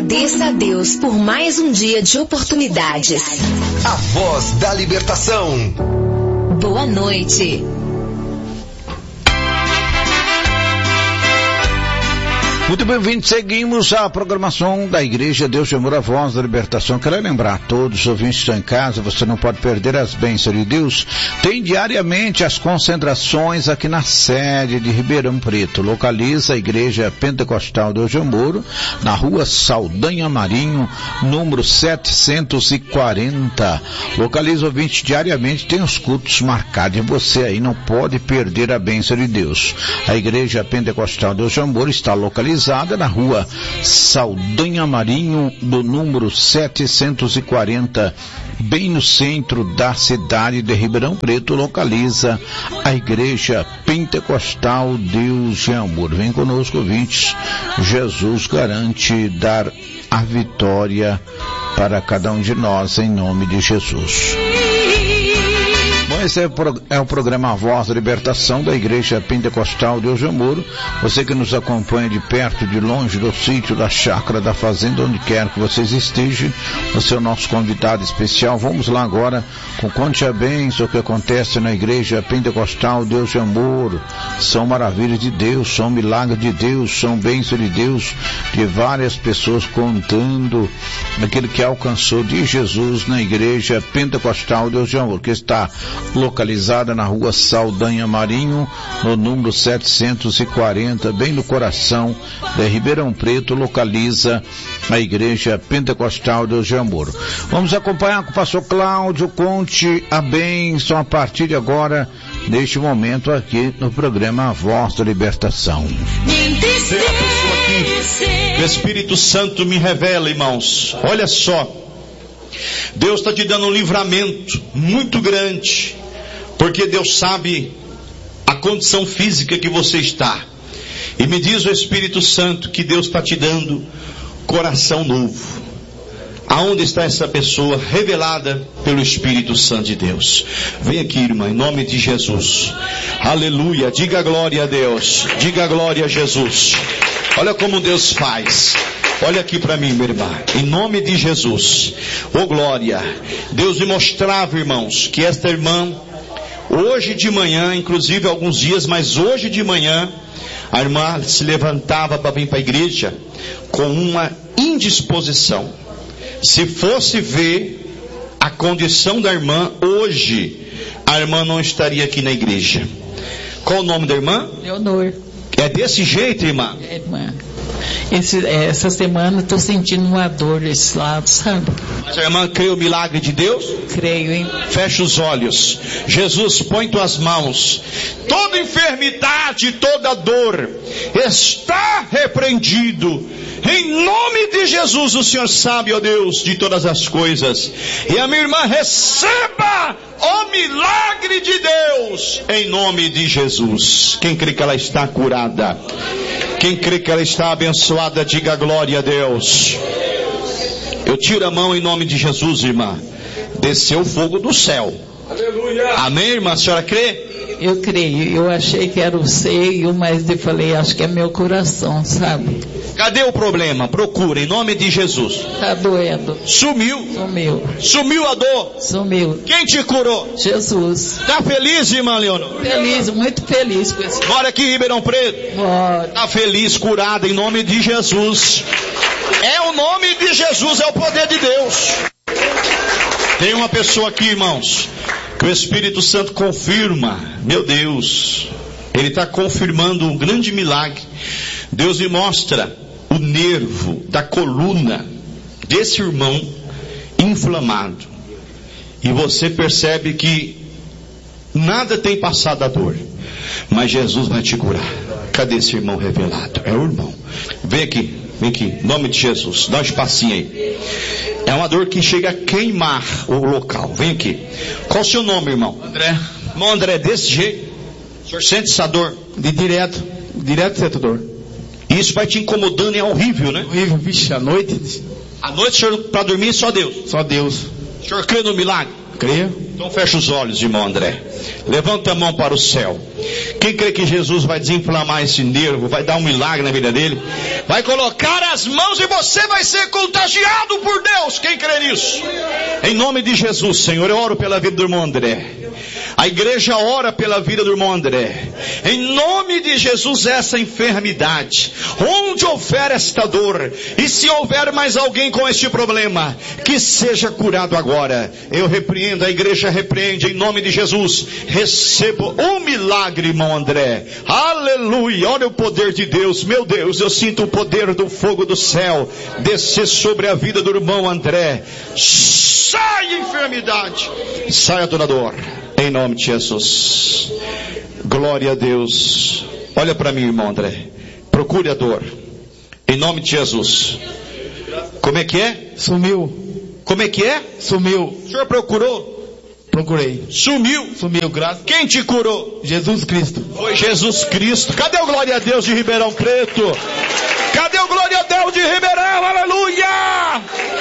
Agradeça a Deus por mais um dia de oportunidades. A Voz da Libertação. Boa noite. Muito bem-vindos, seguimos a programação da Igreja Deus de Amor, a Voz da Libertação. Quero lembrar a todos os ouvintes que estão em casa, você não pode perder as bênçãos de Deus. Tem diariamente as concentrações aqui na sede de Ribeirão Preto. Localiza a Igreja Pentecostal Deus de Amor, na rua Saldanha Marinho, número 740. Localiza ouvintes diariamente, tem os cultos marcados e você aí não pode perder a bênção de Deus. A Igreja Pentecostal Deus de Amor está localizada na rua Saldanha Marinho, do número 740, bem no centro da cidade de Ribeirão Preto. Localiza a Igreja Pentecostal Deus de Amor. Vem conosco, ouvintes. Jesus garante dar a vitória para cada um de nós, em nome de Jesus. Bom, esse é o programa A Voz da Libertação da Igreja Pentecostal Deus de Amor. Você que nos acompanha de perto, de longe, do sítio, da chácara, da fazenda, onde quer que vocês estejam, você é o nosso convidado especial. Vamos lá agora com Conte a Bênção, o que acontece na Igreja Pentecostal Deus de Amor. São maravilhas de Deus, são milagres de Deus, são bênçãos de Deus, de várias pessoas contando aquilo que alcançou de Jesus na Igreja Pentecostal Deus de Amor, que está localizada na rua Saldanha Marinho, no número 740, bem no coração de Ribeirão Preto. Localiza a Igreja Pentecostal Deus de Amor. Vamos acompanhar com o pastor Cláudio. Conte a bênção a partir de agora, neste momento aqui no programa A Voz da Libertação. O Espírito Santo me revela, irmãos, olha só, Deus está te dando um livramento muito grande, porque Deus sabe a condição física que você está, e me diz o Espírito Santo que Deus está te dando coração novo. Aonde está essa pessoa revelada pelo Espírito Santo de Deus? Vem aqui, irmã, em nome de Jesus. Aleluia, diga glória a Deus, diga glória a Jesus. Olha como Deus faz. Olha aqui para mim, minha irmã, em nome de Jesus. Oh glória, Deus me mostrava, irmãos, que esta irmã, hoje de manhã, inclusive alguns dias, mas hoje de manhã, a irmã se levantava para vir para a igreja com uma indisposição. Se fosse ver a condição da irmã hoje, a irmã não estaria aqui na igreja. Qual o nome da irmã? Leonor. É desse jeito, irmã? É, irmã. Essa semana estou sentindo uma dor desse lado, sabe? Mas a irmã crê o milagre de Deus? Creio, hein? Fecha os olhos. Jesus, põe tuas mãos. Toda enfermidade, toda dor está repreendido. Em nome de Jesus, o Senhor sabe, ó Deus, de todas as coisas. E a minha irmã receba o milagre de Deus, em nome de Jesus. Quem crê que ela está curada? Quem crê que ela está abençoada, diga glória a Deus. Eu tiro a mão em nome de Jesus, irmã. Desceu o fogo do céu. Aleluia. Amém, irmã? A senhora crê? Eu creio. Eu achei que era o seio, mas eu falei, acho que é meu coração, sabe? Cadê o problema? Procura, em nome de Jesus. Tá doendo. Sumiu? Sumiu. Sumiu a dor? Sumiu. Quem te curou? Jesus. Tá feliz, irmã Leonor? Feliz, muito feliz com esse. Mora aqui em Ribeirão Preto? Mora. Tá feliz, curada, em nome de Jesus. É o nome de Jesus, é o poder de Deus. Tem uma pessoa aqui, irmãos, que o Espírito Santo confirma. Meu Deus, Ele está confirmando um grande milagre. Deus me mostra o nervo da coluna desse irmão inflamado. E você percebe que nada tem passado a dor, mas Jesus vai te curar. Cadê esse irmão revelado? É o irmão. Vem aqui, em nome de Jesus. Dá um espacinho aí. É uma dor que chega a queimar o local. Vem aqui. Qual o seu nome, irmão? André. Irmão André, desse jeito? O senhor sente essa dor? Direto sente dor. Isso vai te incomodando, é horrível, né? Horrível, vixe, à noite. À noite, senhor, para dormir, só Deus. Só Deus. O senhor crê no milagre? Creio. Então fecha os olhos, irmão André. Levanta a mão para o céu. Quem crê que Jesus vai desinflamar esse nervo, vai dar um milagre na vida dele, vai colocar as mãos e você vai ser contagiado por Deus. Quem crê nisso? Em nome de Jesus, Senhor, eu oro pela vida do irmão André. A igreja ora pela vida do irmão André. Em nome de Jesus, essa enfermidade, onde houver esta dor, e se houver mais alguém com este problema, que seja curado agora. Eu repreendo, a igreja repreende em nome de Jesus. Recebo um milagre, irmão André. Aleluia, olha o poder de Deus. Meu Deus, eu sinto o poder do fogo do céu descer sobre a vida do irmão André. Sai enfermidade, saia toda dor, em nome de Jesus. Glória a Deus. Olha para mim, irmão André, procure a dor, em nome de Jesus. Como é que é? Sumiu. Como é que é? Sumiu. O senhor procurou? Procurei. Sumiu. Sumiu, graças. Quem te curou? Jesus Cristo. Foi Jesus Cristo. Cadê o glória a Deus de Ribeirão Preto? Cadê o glória a Deus de Ribeirão? Aleluia!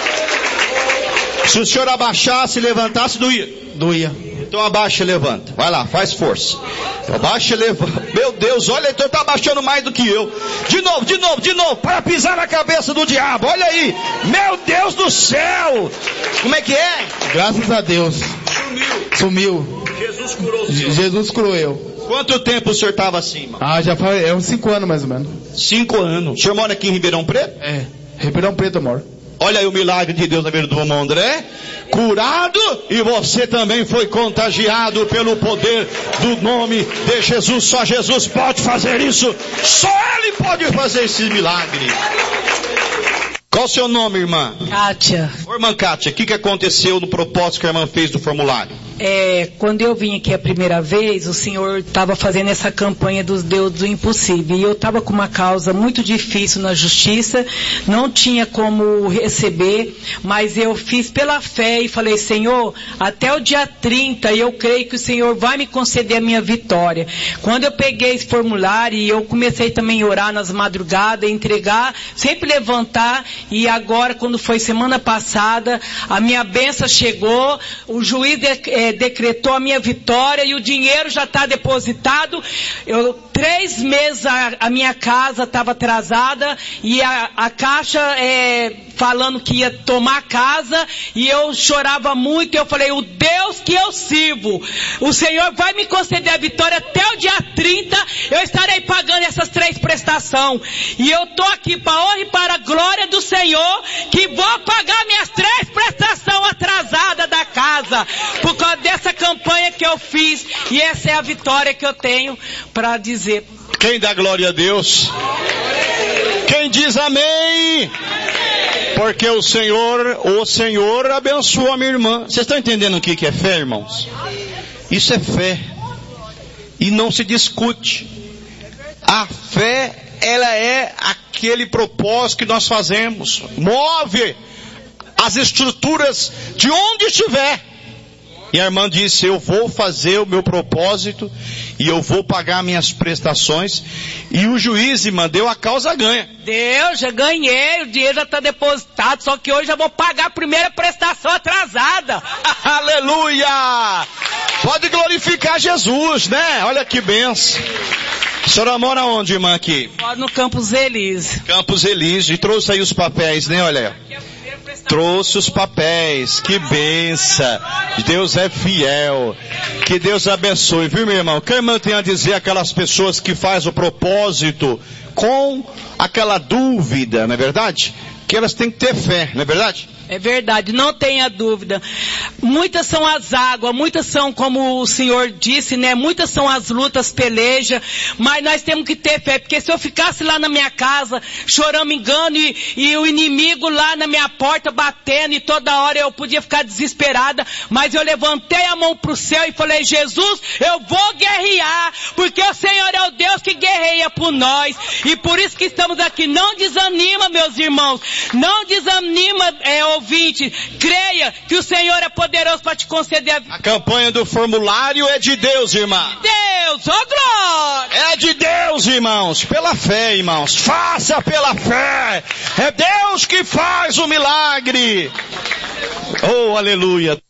Se o senhor abaixasse e levantasse, doía. Doía. Então abaixa e levanta. Vai lá, faz força. Abaixa e levanta. Meu Deus, olha, então tá abaixando mais do que eu. De novo, para pisar na cabeça do diabo. Olha aí. Meu Deus do céu. Como é que é? Graças a Deus. Sumiu. Jesus curou o senhor. Jesus curou eu. Quanto tempo o senhor estava assim, irmão? Já faz uns 5 anos mais ou menos. 5 anos. O senhor mora aqui em Ribeirão Preto? É, Ribeirão Preto eu moro. Olha aí o milagre de Deus na vida do irmão André. Curado, e você também foi contagiado pelo poder do nome de Jesus. Só Jesus pode fazer isso. Só Ele pode fazer esse milagre. Qual o seu nome, irmã? Kátia. Ô, irmã Kátia, o que aconteceu no propósito que a irmã fez do formulário? Quando eu vim aqui a primeira vez, o senhor estava fazendo essa campanha dos deuses do impossível. E eu estava com uma causa muito difícil na justiça, não tinha como receber, mas eu fiz pela fé e falei, Senhor, até o dia 30 eu creio que o Senhor vai me conceder a minha vitória. Quando eu peguei esse formulário e eu comecei também a orar nas madrugadas, entregar, sempre levantar, e agora, quando foi semana passada, a minha bênção chegou, o juiz decretou a minha vitória e o dinheiro já está depositado. 3 meses a minha casa estava atrasada e a Caixa falando que ia tomar a casa, e eu chorava muito. Eu falei, o Deus que eu sirvo, o Senhor vai me conceder a vitória. Até o dia 30 eu estarei pagando essas 3 prestações, e eu estou aqui para a honra e para a glória do Senhor, que vou pagar minhas 3 prestações atrasadas da casa, por causa dessa campanha que eu fiz, e essa é a vitória que eu tenho para dizer. Quem dá glória a Deus? Quem diz amém? Porque o Senhor abençoou a minha irmã. Vocês estão entendendo o que é fé, irmãos? Isso é fé. E não se discute. A fé, ela é aquele propósito que nós fazemos. Move as estruturas de onde estiver. E a irmã disse, eu vou fazer o meu propósito e eu vou pagar minhas prestações. E o juiz, irmã, deu a causa ganha. Deus, já ganhei, o dinheiro já está depositado, só que hoje eu vou pagar a primeira prestação atrasada. Aleluia! Pode glorificar Jesus, né? Olha que benção. A senhora mora onde, irmã, aqui? Moro no Campos Elísio. Campos Elísio. E trouxe aí os papéis, né? Olha. Trouxe os papéis. Que benção. Deus é fiel. Que Deus abençoe, viu, meu irmão? O que a irmã tem a dizer aquelas pessoas que faz o propósito com aquela dúvida, não é verdade? Que elas têm que ter fé, não é verdade? É verdade, não tenha dúvida. Muitas são as águas, muitas são, como o Senhor disse, né? Muitas são as lutas, pelejas, mas nós temos que ter fé, porque se eu ficasse lá na minha casa, chorando engano, e o inimigo lá na minha porta batendo, e toda hora eu podia ficar desesperada, mas eu levantei a mão para o céu e falei, Jesus, eu vou guerrear, porque o Senhor é o Deus que guerreia por nós, e por isso que estamos aqui. Não desanima, meus irmãos, não desanima, ouvinte, creia que o Senhor é poderoso para te conceder a campanha do formulário é de Deus, irmã. Deus, oh glória! É de Deus, irmãos, pela fé, irmãos. Faça pela fé. É Deus que faz o milagre. Oh, aleluia.